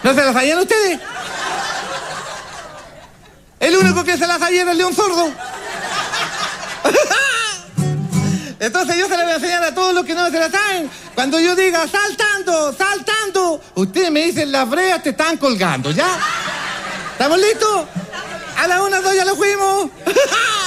¿No se la sabían ustedes? El único que se la sabía era el león sordo. Entonces yo se la voy a enseñar a todos los que no se la saben. Cuando yo diga saltando, saltando, ustedes me dicen las breas te están colgando, ¿ya? ¿Estamos listos? A la 1, 2, ya lo fuimos.